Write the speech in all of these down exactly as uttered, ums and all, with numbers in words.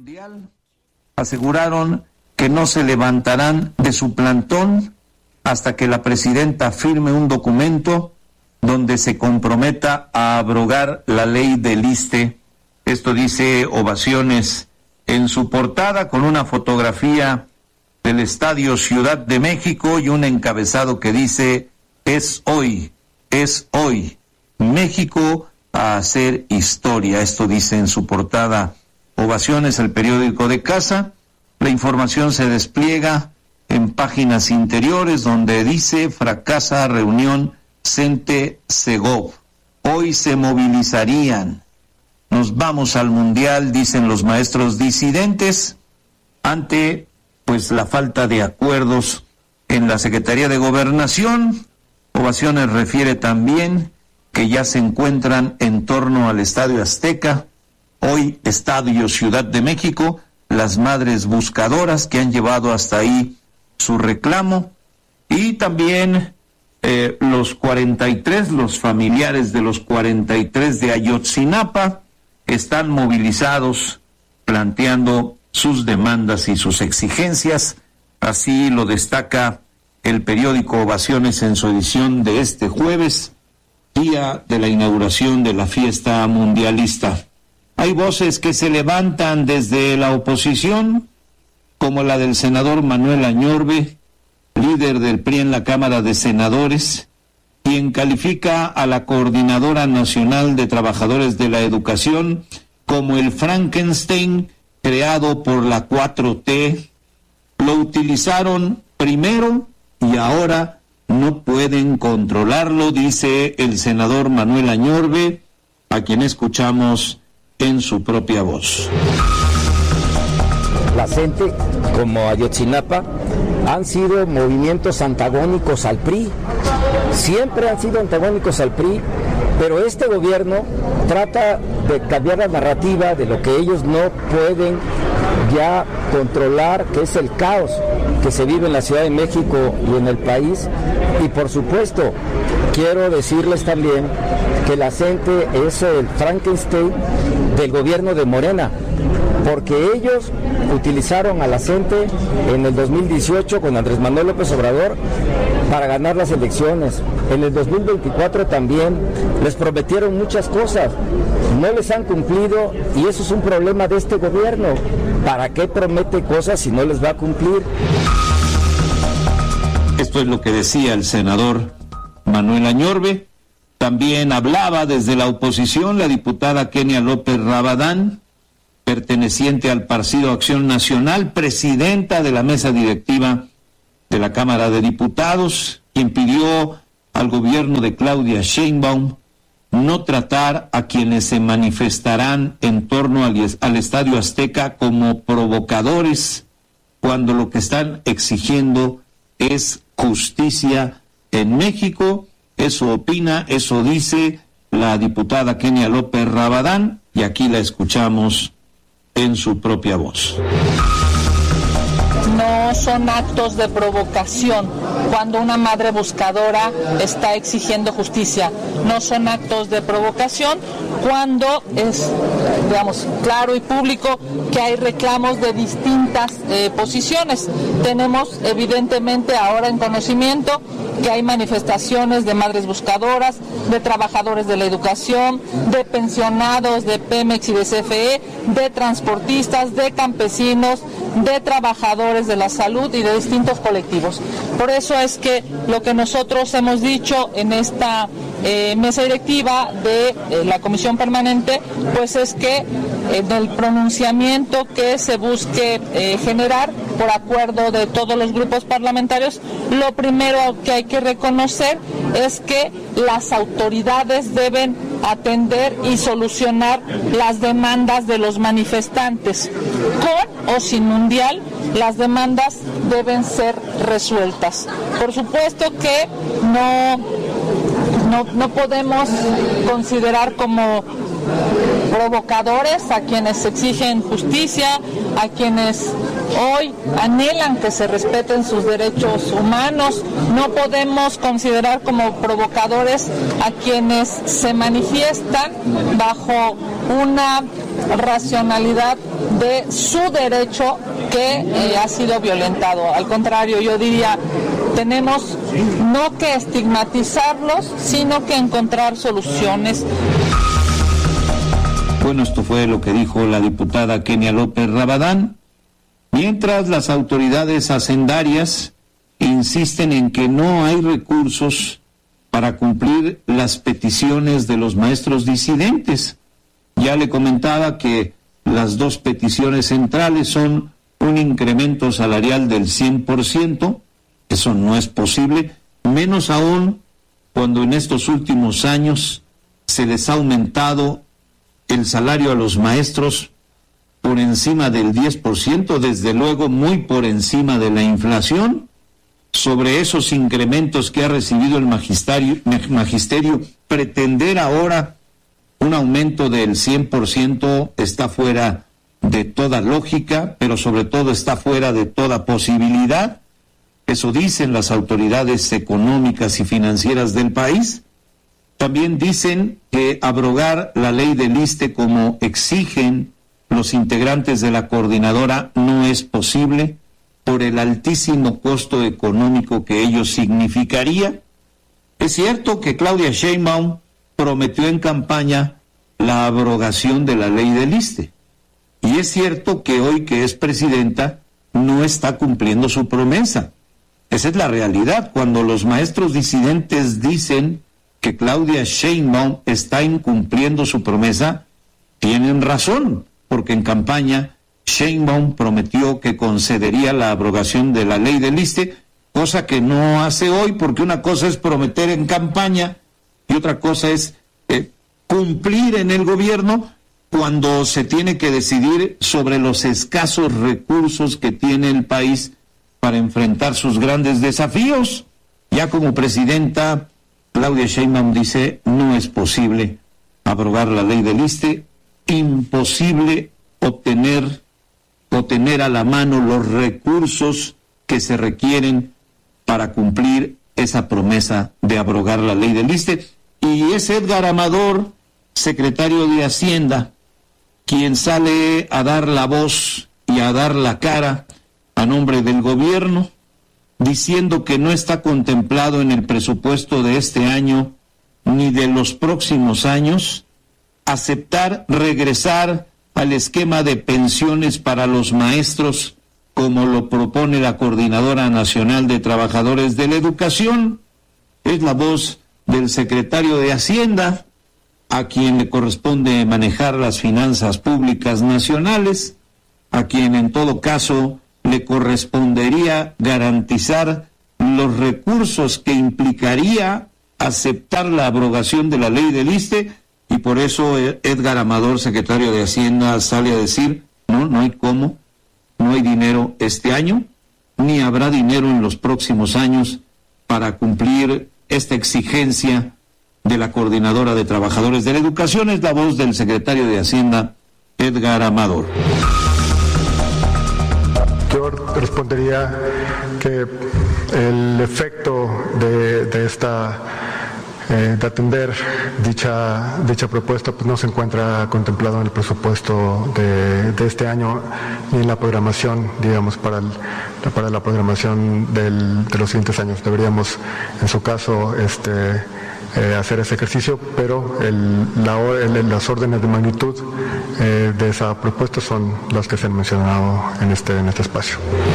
mundial aseguraron que no se levantarán de su plantón hasta que la presidenta firme un documento donde se comprometa a abrogar la ley del ISSSTE. Esto dice Ovaciones en su portada, con una fotografía del Estadio Ciudad de México y un encabezado que dice: es hoy, es hoy, México a hacer historia. Esto dice en su portada Ovaciones, el periódico de casa. La información se despliega en páginas interiores donde dice: fracasa reunión CENTE-Segov. Hoy se movilizarían. Nos vamos al mundial, dicen los maestros disidentes, ante pues la falta de acuerdos en la Secretaría de Gobernación. Ovaciones refiere también que ya se encuentran en torno al Estadio Azteca, hoy Estadio Ciudad de México, las madres buscadoras que han llevado hasta ahí su reclamo, y también eh, los cuarenta y tres, los familiares de los cuarenta y tres de Ayotzinapa están movilizados planteando sus demandas y sus exigencias. Así lo destaca el periódico Ovaciones en su edición de este jueves, día de la inauguración de la fiesta mundialista. Hay voces que se levantan desde la oposición, como la del senador Manuel Añorbe, líder del P R I en la Cámara de Senadores, quien califica a la Coordinadora Nacional de Trabajadores de la Educación como el Frankenstein creado por la cuatro T. Lo utilizaron primero y ahora no pueden controlarlo, dice el senador Manuel Añorbe, a quien escuchamos en su propia voz. La CENTE, como Ayotzinapa, han sido movimientos antagónicos al P R I, siempre han sido antagónicos al P R I, pero este gobierno trata de cambiar la narrativa de lo que ellos no pueden ya controlar, que es el caos que se vive en la Ciudad de México y en el país. Y por supuesto, quiero decirles también que la CENTE es el Frankenstein del gobierno de Morena, porque ellos utilizaron a la CENTE en el dos mil dieciocho con Andrés Manuel López Obrador para ganar las elecciones. En el dos mil veinticuatro también les prometieron muchas cosas, no les han cumplido, y eso es un problema de este gobierno. ¿Para qué promete cosas si no les va a cumplir? Esto es lo que decía el senador Manuel Añorbe. También hablaba desde la oposición la diputada Kenia López Rabadán, perteneciente al Partido Acción Nacional, presidenta de la mesa directiva de la Cámara de Diputados, quien pidió al gobierno de Claudia Sheinbaum no tratar a quienes se manifestarán en torno al, al Estadio Azteca como provocadores, cuando lo que están exigiendo es justicia en México. Eso opina, eso dice la diputada Kenia López Rabadán, y aquí la escuchamos en su propia voz. No son actos de provocación cuando una madre buscadora está exigiendo justicia. No son actos de provocación cuando es, digamos, claro y público que hay reclamos de distintas eh, posiciones. Tenemos evidentemente ahora en conocimiento que hay manifestaciones de madres buscadoras, de trabajadores de la educación, de pensionados de Pemex y de C F E, de transportistas, de campesinos, de trabajadores de la salud y de distintos colectivos. Por eso es que lo que nosotros hemos dicho en esta eh, mesa directiva de eh, la Comisión Permanente, pues es que en el pronunciamiento que se busque eh, generar por acuerdo de todos los grupos parlamentarios, lo primero que hay que reconocer es que las autoridades deben atender y solucionar las demandas de los manifestantes. Con o sin mundial, las demandas deben ser resueltas. Por supuesto que no, no, no podemos considerar como provocadores a quienes exigen justicia, a quienes hoy anhelan que se respeten sus derechos humanos. No podemos considerar como provocadores a quienes se manifiestan bajo una racionalidad de su derecho que eh, ha sido violentado. Al contrario, yo diría, tenemos no que estigmatizarlos, sino que encontrar soluciones. Bueno, esto fue lo que dijo la diputada Kenia López Rabadán, mientras las autoridades hacendarias insisten en que no hay recursos para cumplir las peticiones de los maestros disidentes. Ya le comentaba que las dos peticiones centrales son un incremento salarial del cien por ciento, eso no es posible, menos aún cuando en estos últimos años se les ha aumentado el salario a los maestros por encima del diez por ciento, desde luego muy por encima de la inflación. Sobre esos incrementos que ha recibido el magisterio, magisterio, pretender ahora un aumento del cien por ciento está fuera de toda lógica, pero sobre todo está fuera de toda posibilidad. Eso dicen las autoridades económicas y financieras del país. También dicen que abrogar la ley del ISSSTE, como exigen los integrantes de la coordinadora, no es posible por el altísimo costo económico que ello significaría. Es cierto que Claudia Sheinbaum prometió en campaña la abrogación de la ley del ISSSTE, y es cierto que hoy que es presidenta no está cumpliendo su promesa. Esa es la realidad. Cuando los maestros disidentes dicen que Claudia Sheinbaum está incumpliendo su promesa, tienen razón, porque en campaña Sheinbaum prometió que concedería la abrogación de la ley del ISSSTE, cosa que no hace hoy, porque una cosa es prometer en campaña y otra cosa es eh, cumplir en el gobierno cuando se tiene que decidir sobre los escasos recursos que tiene el país para enfrentar sus grandes desafíos. Ya como presidenta, Claudia Sheinbaum dice, no es posible abrogar la ley del ISSSTE, imposible obtener o tener a la mano los recursos que se requieren para cumplir esa promesa de abrogar la ley del ISSSTE. Y es Edgar Amador, secretario de Hacienda, quien sale a dar la voz y a dar la cara a nombre del gobierno, diciendo que no está contemplado en el presupuesto de este año ni de los próximos años aceptar regresar al esquema de pensiones para los maestros, como lo propone la Coordinadora Nacional de Trabajadores de la Educación. Es la voz del secretario de Hacienda, a quien le corresponde manejar las finanzas públicas nacionales, a quien en todo caso le correspondería garantizar los recursos que implicaría aceptar la abrogación de la ley del ISSSTE. Y por eso Edgar Amador, secretario de Hacienda, sale a decir, no, no hay cómo, no hay dinero este año, ni habrá dinero en los próximos años para cumplir esta exigencia de la Coordinadora de Trabajadores de la Educación. Es la voz del secretario de Hacienda, Edgar Amador. Yo respondería que el efecto de, de esta Eh, de atender dicha dicha propuesta pues no se encuentra contemplado en el presupuesto de, de este año ni en la programación, digamos, para el, para la programación del, de los siguientes años. Deberíamos, en su caso, este eh, hacer ese ejercicio, pero el, la, el, las órdenes de magnitud eh, de esa propuesta son las que se han mencionado en este en este espacio.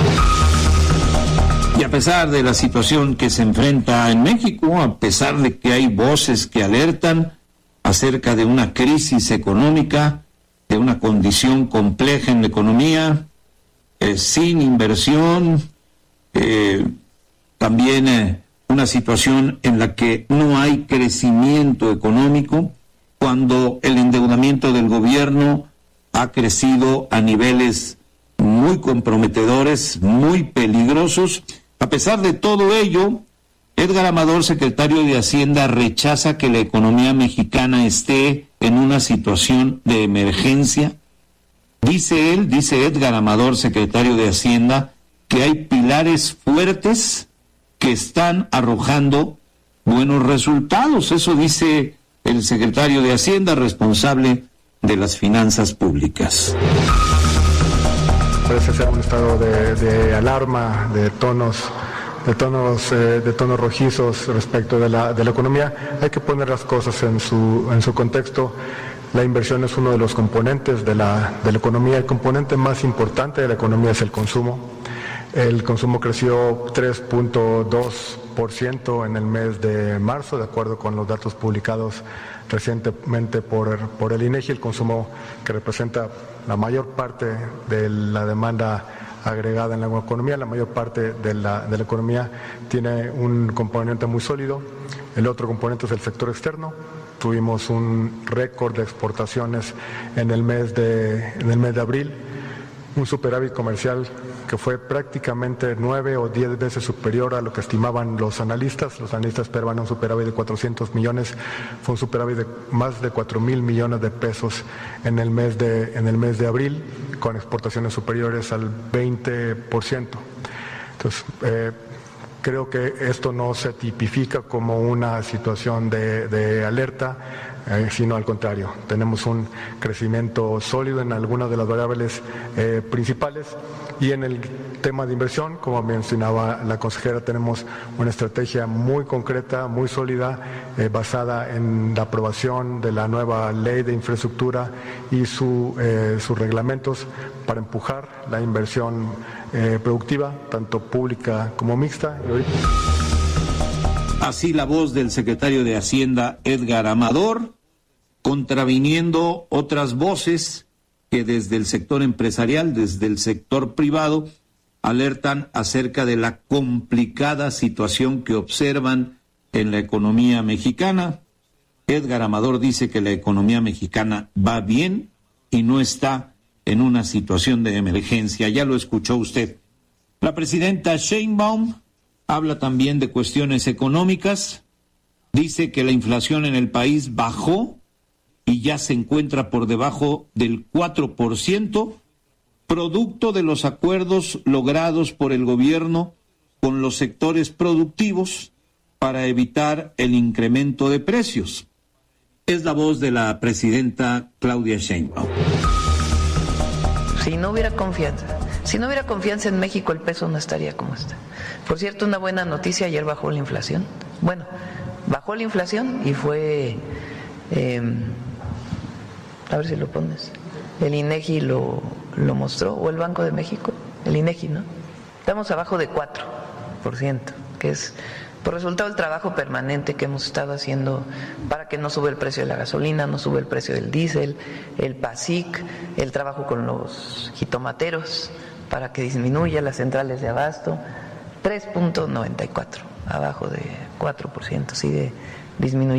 Y a pesar de la situación que se enfrenta en México, a pesar de que hay voces que alertan acerca de una crisis económica, de una condición compleja en la economía, eh, sin inversión, eh, también eh, una situación en la que no hay crecimiento económico, cuando el endeudamiento del gobierno ha crecido a niveles muy comprometedores, muy peligrosos. A pesar de todo ello, Edgar Amador, secretario de Hacienda, rechaza que la economía mexicana esté en una situación de emergencia. Dice él, dice Edgar Amador, secretario de Hacienda, que hay pilares fuertes que están arrojando buenos resultados. Eso dice el secretario de Hacienda, responsable de las finanzas públicas. Parece ser un estado de, de alarma, de tonos, de tonos, eh, de tonos rojizos respecto de la, de la economía. Hay que poner las cosas en su, en su contexto. La inversión es uno de los componentes de la, de la economía. El componente más importante de la economía es el consumo. El consumo creció tres punto dos por ciento en el mes de marzo, de acuerdo con los datos publicados recientemente por, por el INEGI. El consumo, que representa la mayor parte de la demanda agregada en la economía, la mayor parte de la, de la economía, tiene un componente muy sólido. El otro componente es el sector externo. Tuvimos un récord de exportaciones en el mes de, en el mes de abril, un superávit comercial que fue prácticamente nueve o diez veces superior a lo que estimaban los analistas. Los analistas esperaban un superávit de cuatrocientos millones, fue un superávit de más de cuatro mil millones de pesos en el mes de, en el mes de abril, con exportaciones superiores al veinte por ciento. Entonces, eh, creo que esto no se tipifica como una situación de, de alerta, eh, sino al contrario. Tenemos un crecimiento sólido en algunas de las variables eh, principales, y en el tema de inversión, como mencionaba la consejera, tenemos una estrategia muy concreta, muy sólida, eh, basada en la aprobación de la nueva ley de infraestructura y su, eh, sus reglamentos para empujar la inversión eh, productiva, tanto pública como mixta. Así la voz del secretario de Hacienda, Edgar Amador, contraviniendo otras voces que desde el sector empresarial, desde el sector privado, alertan acerca de la complicada situación que observan en la economía mexicana. Edgar Amador dice que la economía mexicana va bien y no está en una situación de emergencia. Ya lo escuchó usted. La presidenta Sheinbaum habla también de cuestiones económicas. Dice que la inflación en el país bajó y ya se encuentra por debajo del cuatro por ciento, producto de los acuerdos logrados por el gobierno con los sectores productivos para evitar el incremento de precios. Es la voz de la presidenta Claudia Sheinbaum. Si no hubiera confianza, si no hubiera confianza en México, el peso no estaría como está. Por cierto, una buena noticia, ayer bajó la inflación. Bueno, bajó la inflación y fue... Eh, a ver si lo pones. El INEGI lo, lo mostró, o el Banco de México, el INEGI, ¿no? Estamos abajo de cuatro por ciento, que es por resultado del trabajo permanente que hemos estado haciendo para que no sube el precio de la gasolina, no sube el precio del diésel, el PASIC, el trabajo con los jitomateros para que disminuya las centrales de abasto. Tres punto noventa y cuatro, abajo de cuatro por ciento, sigue disminuyendo.